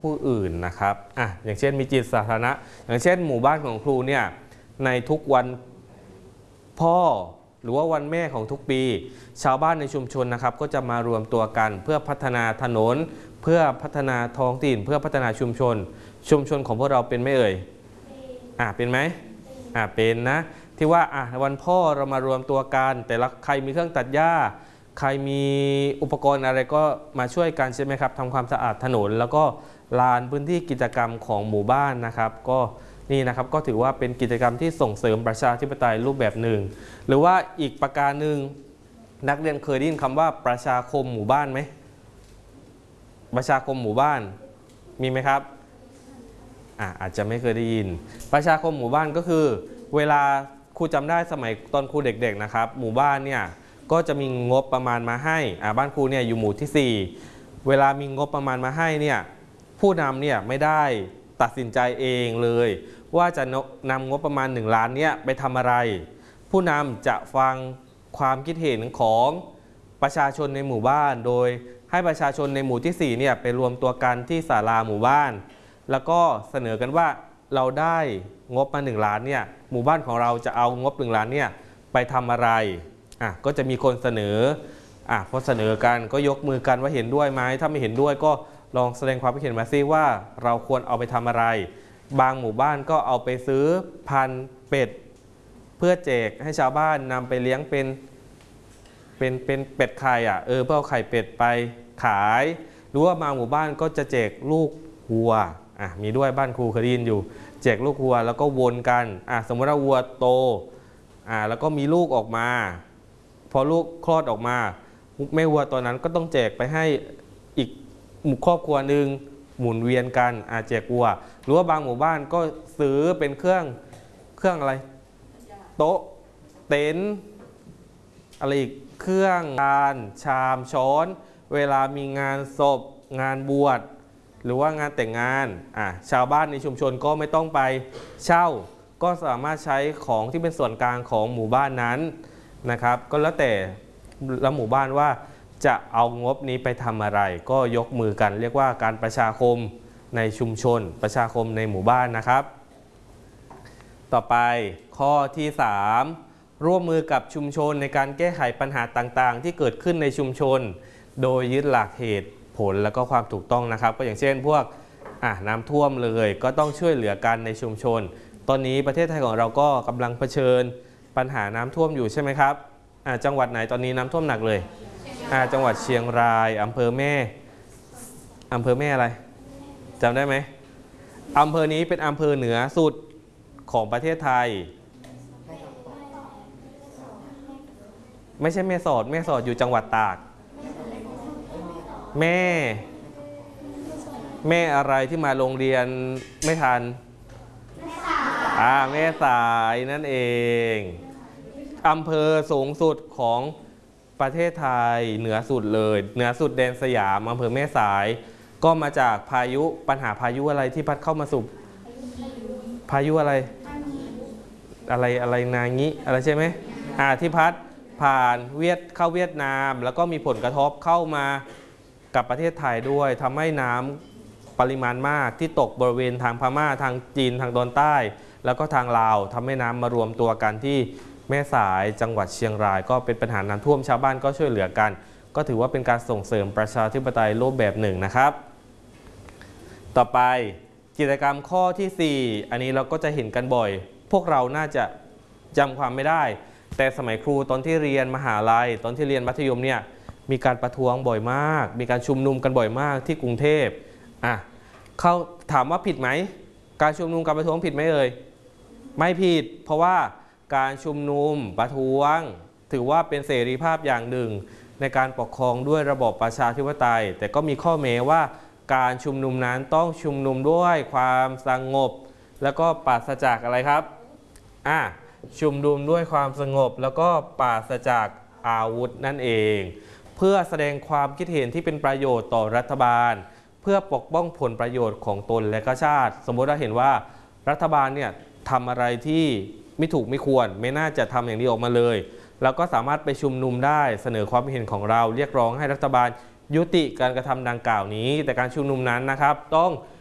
ผู้อื่นนะครับอย่างเช่นมีจิตสาธารณะอย่างเช่นหมู่บ้านของครูเนี่ยในทุกวันพ่อหรือว่าวันแม่ของทุกปีชาวบ้านในชุมชนนะครับก็จะมารวมตัวกันเพื่อพัฒนาถนนเพื่อพัฒนาท้องถิ่นเพื่อพัฒนาชุมชนของพวกเราเป็นไหมเอ่ยเป็นไหมเป็นนะที่ว่าวันพ่อเรามารวมตัวกันแต่ละใครมีเครื่องตัดหญ้าใครมีอุปกรณ์อะไรก็มาช่วยกันใช่ไหมครับทำความสะอาดถนนแล้วก็ลานพื้นที่กิจกรรมของหมู่บ้านนะครับก็นี่นะครับก็ถือว่าเป็นกิจกรรมที่ส่งเสริมประชาธิปไตยรูปแบบหนึ่งหรือว่าอีกประการหนึ่งนักเรียนเคยได้ยินคำว่าประชาคมหมู่บ้านไหมประชาคมหมู่บ้านมีไหมครับอาจจะไม่เคยได้ยินประชาคมหมู่บ้านก็คือเวลาครูจำได้สมัยตอนครูเด็กๆนะครับหมู่บ้านเนี่ยก็จะมีงบประมาณมาให้บ้านครูเนี่ยอยู่หมู่ที่4เวลามีงบประมาณมาให้เนี่ยผู้นำเนี่ยไม่ได้ตัดสินใจเองเลยว่าจะนำงบประมาณ1 ล้านเนี่ยไปทำอะไรผู้นำจะฟังความคิดเห็นของประชาชนในหมู่บ้านโดยให้ประชาชนในหมู่ที่4เนี่ยไปรวมตัวกันที่ศาลาหมู่บ้านแล้วก็เสนอกันว่าเราได้งบมา1 ล้านเนี่ยหมู่บ้านของเราจะเอางบ1 ล้านเนี่ยไปทำอะไรก็จะมีคนเสนอพอเสนอกันก็ยกมือกันว่าเห็นด้วยไหมถ้าไม่เห็นด้วยก็ลองแสดงความคิดเห็นมาซิว่าเราควรเอาไปทำอะไรบางหมู่บ้านก็เอาไปซื้อพันธุ์เป็ดเพื่อแจกให้ชาวบ้านนำไปเลี้ยงเป็นเป็ดไข่เพื่อเอาไข่เป็ดไปขายหรือว่าบางหมู่บ้านก็จะแจกลูกวัวมีด้วยบ้านครูเคยได้ยินอยู่แจกลูกวัวแล้วก็วนกันสมมติว่าวัวโตแล้วก็มีลูกออกมาพอลูกคลอดออกมาแม่วัวตัวนั้นก็ต้องแจกไปให้อีกหมู่ครอบครัวหนึ่งหมุนเวียนกันแจกวัวหรือว่าบางหมู่บ้านก็ซื้อเป็นเครื่องอะไรโต๊ะเต็นท์อะไรอีกเครื่องจานชามช้อนเวลามีงานศพงานบวชหรือว่างานแต่งงานชาวบ้านในชุมชนก็ไม่ต้องไปเช่าก็สามารถใช้ของที่เป็นส่วนกลางของหมู่บ้านนั้นนะครับก็แล้วแต่ละหมู่บ้านว่าจะเอางบนี้ไปทำอะไรก็ยกมือกันเรียกว่าการประชาคมในชุมชนประชาคมในหมู่บ้านนะครับต่อไปข้อที่3ร่วมมือกับชุมชนในการแก้ไขปัญหาต่างๆที่เกิดขึ้นในชุมชนโดยยึดหลักเหตุผลและก็ความถูกต้องนะครับก็อย่างเช่นพวกน้ำท่วมเลยก็ต้องช่วยเหลือกันในชุมชนตอนนี้ประเทศไทยของเราก็กำลังเผชิญปัญหาน้ำท่วมอยู่ใช่ไหมครับจังหวัดไหนตอนนี้น้ำท่วมหนักเลยจังหวัดเชียงรายอำเภอแม่อะไรจำได้ไหมอำเภอนี้เป็นอำเภอเหนือสุดของประเทศไทยไม่ใช่แม่สอดอยู่จังหวัดตากแม่อะไรที่มาโรงเรียนไม่ทันแม่สายนั่นเองอำเภอสูงสุดของประเทศไทยเหนือสุดเลยเหนือสุดแดนสยามอำเภอแม่สายก็มาจากปัญหาพายุอะไรที่พัดเข้ามาสู่พายุอะไรนางิอะไรใช่ไหมที่พัดผ่านเข้าเวียดนามแล้วก็มีผลกระทบเข้ามากับประเทศไทยด้วยทำให้น้ำปริมาณมากที่ตกบริเวณทางพม่าทางจีนทางตอนใต้แล้วก็ทางลาวทำให้น้ำมารวมตัวกันที่แม่สายจังหวัดเชียงรายก็เป็นปัญหาน้ำท่วมชาวบ้านก็ช่วยเหลือกันก็ถือว่าเป็นการส่งเสริมประชาธิปไตยรูปแบบหนึ่งนะครับต่อไปกิจกรรมข้อที่4อันนี้เราก็จะเห็นกันบ่อยพวกเราน่าจะจำความไม่ได้แต่สมัยครูตอนที่เรียนมหาลัยตอนที่เรียนมัธยมเนี่ยมีการประท้วงบ่อยมากมีการชุมนุมกันบ่อยมากที่กรุงเทพเขาถามว่าผิดไหมการชุมนุมการประท้วงผิดไหมเอ่ยไม่ผิดเพราะว่าการชุมนุมประท้วงถือว่าเป็นเสรีภาพอย่างหนึ่งในการปกครองด้วยระบอบประชาธิปไตยแต่ก็มีข้อแม้ว่าการชุมนุมนั้นต้องชุมนุมด้วยความสงบแล้วก็ปราศจากอะไรครับชุมนุมด้วยความสงบแล้วก็ปราศจากอาวุธนั่นเองเพื่อแสดงความคิดเห็นที่เป็นประโยชน์ต่อรัฐบาลเพื่อปกป้องผลประโยชน์ของตนและก็ชาติสมมติเราเห็นว่ารัฐบาลเนี่ยทำอะไรที่ไม่ถูกไม่ควรไม่น่าจะทำอย่างนี้ออกมาเลยแล้วก็สามารถไปชุมนุมได้เสนอความเห็นของเราเรียกร้องให้รัฐบาลยุติการกระทำดังกล่าวนี้แต่การชุมนุมนั้นนะครับต้อง